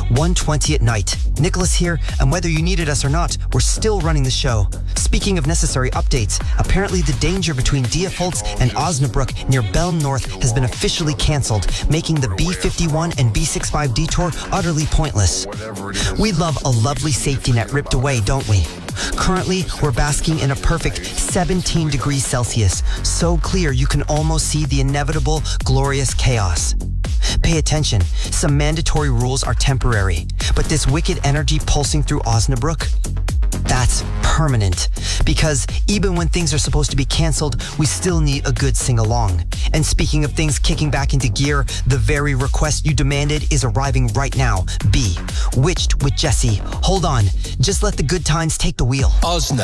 1:20 at night. Nicholas here, and whether you needed us or not, we're still running the show. Speaking of necessary updates, apparently the danger between Diepholz and Osnabrück near Belm North has been officially cancelled, making the B51 and B65 detour utterly pointless. We love a lovely safety net ripped away, don't we? Currently, we're basking in a perfect 17 degrees Celsius, so clear you can almost see the inevitable, glorious chaos. Pay attention, some mandatory rules are temporary, but this wicked energy pulsing through Osnabrück, that's permanent. Because even when things are supposed to be cancelled, we still need a good sing-along. And speaking of things kicking back into gear, the very request you demanded is arriving right now. B. Witched with Jesse. Hold on, just let the good times take the wheel. Osna.